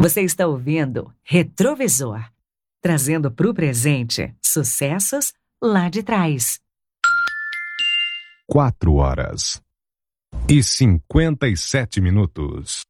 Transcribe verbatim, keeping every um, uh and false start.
Você está ouvindo Retrovisor, trazendo para o presente sucessos lá de trás. Quatro horas e cinquenta e sete minutos.